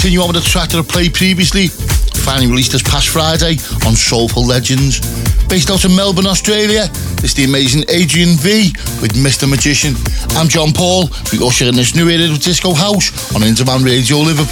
continue on with the track that I played previously, finally released this past Friday on Soulful Legends. Based out of Melbourne, Australia, it's the amazing Adrian V with Mr. Magician. I'm John Paul. We usher in this new era of Disco House on Interman Radio Liverpool.